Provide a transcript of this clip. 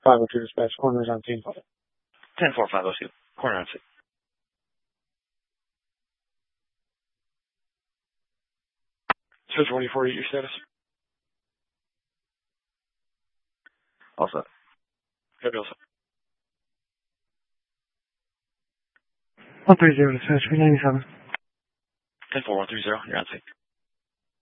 502 dispatch, corners on scene. 10-4-502, corner on scene. So 24, your status? All set. Good, also. 130 dispatch, 397. 10-4-130, you're on scene.